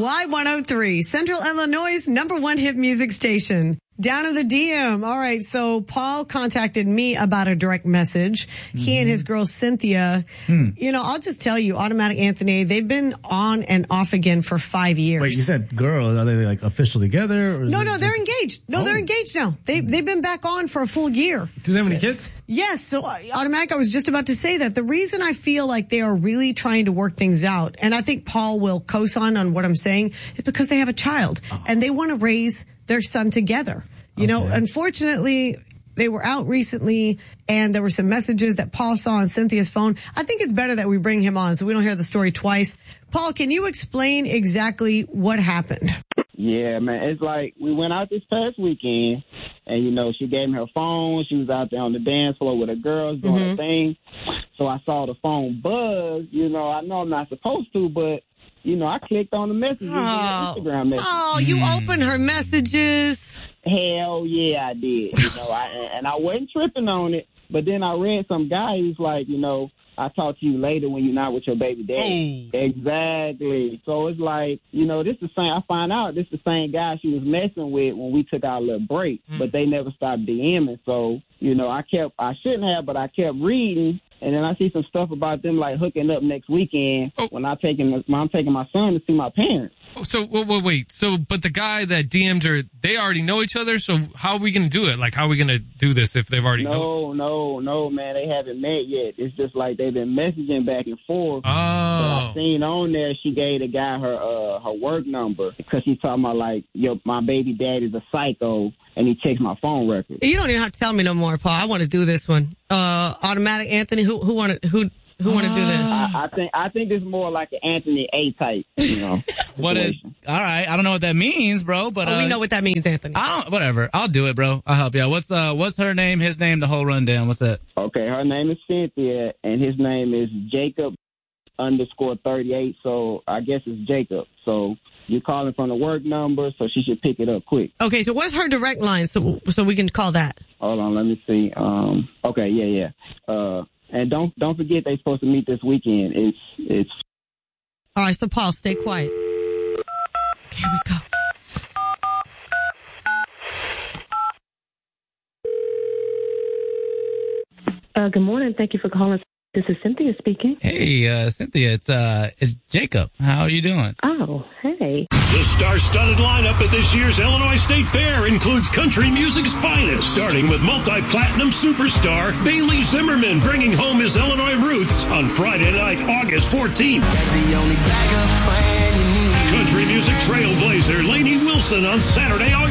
Y103, Central Illinois' #1 hit music station. Down in the DM. All right. So Paul contacted me about a direct message. He and his girl Cynthia, you know, I'll just tell you, Automatic Anthony, they've been on and off again for 5 years. Wait, you said girls. Are they like officially together? Or no, they're engaged. No, they're engaged now. They've been back on for a full year. Do they have any kids? Yes. So Automatic, I was just about to say that. The reason I feel like they are really trying to work things out, and I think Paul will co-sign on what I'm saying, is because they have a child and they want to raise their son together. You know, unfortunately, they were out recently and there were some messages that Paul saw on Cynthia's phone. I think it's better that we bring him on so we don't hear the story twice. Paul, can you explain exactly what happened? Yeah, man. It's like we went out this past weekend and, you know, she gave me her phone. She was out there on the dance floor with her girls doing her thing. So I saw the phone buzz. You know, I know I'm not supposed to, but, you know, I clicked on the messages, Instagram messages. Oh, you opened her messages. Hell yeah, I did. You know, I wasn't tripping on it, but then I read some guy who's like, you know, I'll talk to you later when you're not with your baby daddy. Exactly. So it's like, you know, this is the same. I find out this is the same guy she was messing with when we took our little break, but they never stopped DMing. So, you know, I shouldn't have, but I kept reading. And then I see some stuff about them like hooking up next weekend when I'm taking my son to see my parents. Oh, so wait. So, but the guy that DM'd her, they already know each other. So how are we going to do it? Like, how are we going to do this if they've already known? No, man. They haven't met yet. It's just like they've been messaging back and forth. Oh. But I seen on there she gave the guy her work number because she's talking about like, my baby daddy's a psycho. And he checks my phone record. You don't even have to tell me no more, Paul. I want to do this one. Automatic Anthony, who want to do this? I think it's more like an Anthony A type, you know. All right, I don't know what that means, bro. But we know what that means, Anthony. Whatever. I'll do it, bro. I'll help you out. What's her name? His name? The whole rundown. What's that? Okay, her name is Cynthia, and his name is Jacob _38. So I guess it's Jacob. So. You're calling from the work number, so she should pick it up quick. Okay, so what's her direct line so we can call that? Hold on, let me see. Okay, yeah. And don't forget they're supposed to meet this weekend. It's. All right, so Paul, stay quiet. Here we go. Good morning. Thank you for calling. This is Cynthia speaking. Hey, Cynthia, it's Jacob. How are you doing? Oh, hey. The star-studded lineup at this year's Illinois State Fair includes country music's finest, starting with multi-platinum superstar Bailey Zimmerman bringing home his Illinois roots on Friday night, August 14th. That's the only backup plan you need. Country music trailblazer Lainey Wilson on Saturday, August